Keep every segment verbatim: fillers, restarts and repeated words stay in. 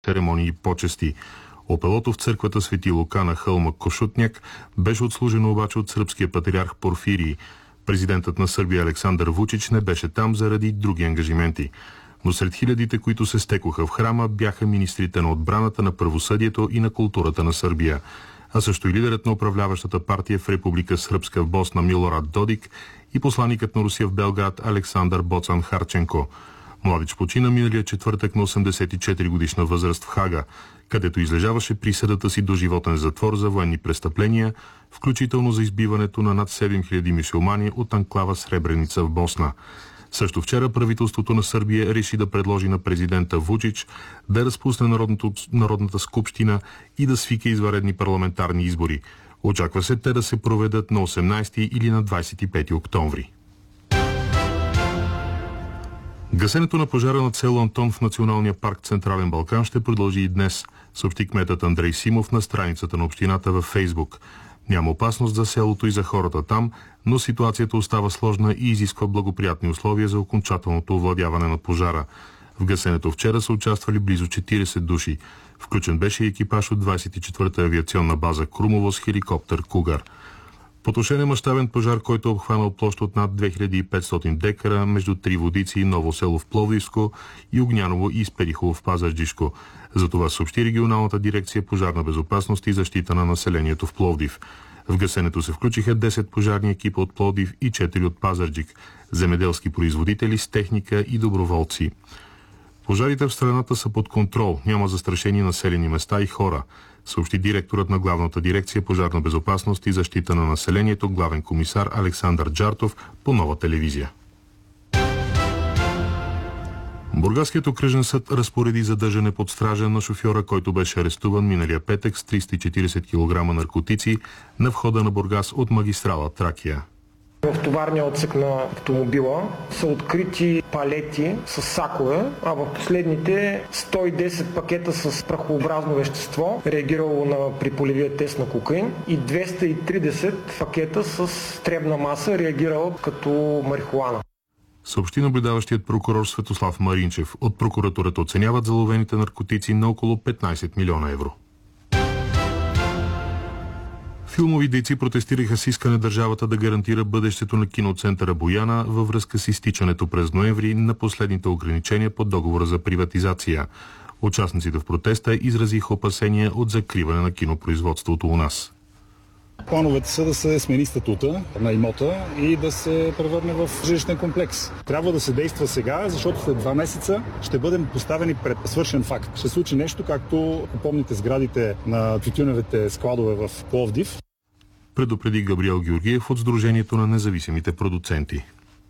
церемонии и почести. Опелото в църквата Свети Лука на хълма Кошутняк беше отслужено обаче от сръбския патриарх Порфирий. Президентът на Сърбия Александър Вучич не беше там заради други ангажименти. Но сред хилядите, които се стекоха в храма, бяха министрите на отбраната, на правосъдието и на културата на Сърбия, а също и лидерът на управляващата партия в Република Сръбска в Босна Милорад Додик и посланикът на Русия в Белград Александър Боцан Харченко. Младич почина миналия четвъртък на осемдесет и четири годишна възраст в Хага, където излежаваше присъдата си до животен затвор за военни престъпления, включително за избиването на над седем хиляди мюсюлмани от анклава Сребреница в Босна. Също вчера правителството на Сърбия реши да предложи на президента Вучич да разпусне Народното, Народната скупщина и да свика извънредни парламентарни избори. Очаква се те да се проведат на осемнадесети или на двадесет и пети октомври. Гасенето на пожара на село Антон в Националния парк Централен Балкан ще продължи и днес, съобщи кметът Андрей Симов на страницата на общината във Фейсбук. Няма опасност за селото и за хората там, но ситуацията остава сложна и изисква благоприятни условия за окончателното овладяване на пожара. В гасенето вчера са участвали близо четиридесет души. Включен беше и екипаж от двадесет и четвърта авиационна база Крумово с хеликоптер Кугар. Потушен е мащабен пожар, който е обхванал площ от над две хиляди и петстотин декара между Триводици и Ново село в Пловдивско и Огняново и Спедихово в Пазарджишко. За това съобщи регионалната дирекция пожарна безопасност и защита на населението в Пловдив. В гасенето се включиха десет пожарни екипа от Пловдив и четири от Пазарджик, земеделски производители с техника и доброволци. Пожарите в страната са под контрол, няма застрашени населени места и хора, съобщи директорът на главната дирекция пожарна безопасност и защита на населението, главен комисар Александър Джартов по Нова телевизия. Бургаският окръжен съд разпореди задържане под стража на шофьора, който беше арестуван миналия петък с триста и четиридесет килограма наркотици на входа на Бургас от магистрала Тракия. В товарния отсек на автомобила са открити палети с сакове, а в последните сто и десет пакета с прахообразно вещество, реагирало на приполевия тест на кокаин, и двеста и тридесет пакета с требна маса, реагирал като марихуана. Съобщи наблюдаващият прокурор Светослав Маринчев. От прокуратурата оценяват заловените наркотици на около петнадесет милиона евро. Филмови дейци протестираха с искане държавата да гарантира бъдещето на киноцентъра Бояна във връзка с изтичането през ноември на последните ограничения по договора за приватизация. Участниците в протеста изразиха опасения от закриване на кинопроизводството у нас. Плановете са да се смени статута на имота и да се превърне в жилищен комплекс. Трябва да се действа сега, защото след два месеца ще бъдем поставени пред свършен факт. Ще случи нещо, както помните сградите на тютюневите складове в Пловдив. Предупреди Габриел Георгиев от Сдружението на независимите продуценти.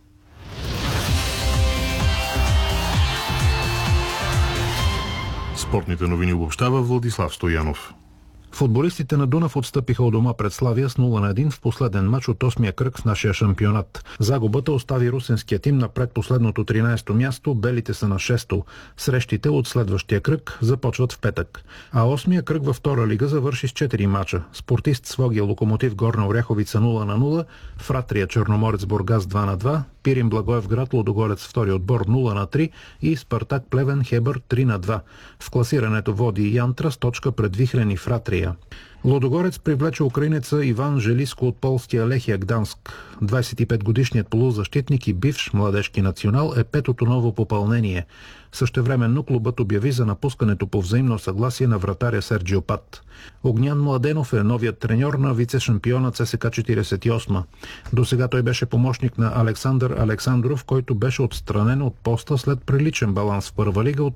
Спортните новини обобщава Владислав Стоянов. Футболистите на Дунав отстъпиха от дома пред Славия с нула на един в последен мач от осмия кръг в нашия шампионат. Загубата остави русенския тим на предпоследното тринадесето място, белите са на шесто. Срещите от следващия кръг започват в петък. А осмия кръг във втора лига завърши с четири мача. Спортист Своге Локомотив Горна Оряховица нула на нула, Фратрия Черноморец Бургас два на два, Пирин Благоевград Лудогорец втори отбор нула на три и Спартак Плевен Хебър три на два. В класирането води Янтра с точка пред Вихрен и Фратрия. Лудогорец привлече украинеца Иван Желиско от полския Лехия Гданск. двадесет и пет годишният полузащитник и бивш младежки национал е петото ново попълнение. Същевременно клубът обяви за напускането по взаимно съгласие на вратаря Серджио Пат. Огнян Младенов е новият треньор на вице-шампиона ЦСКА четиридесет и осма. До сега той беше помощник на Александър Александров, който беше отстранен от поста след приличен баланс в първа лига от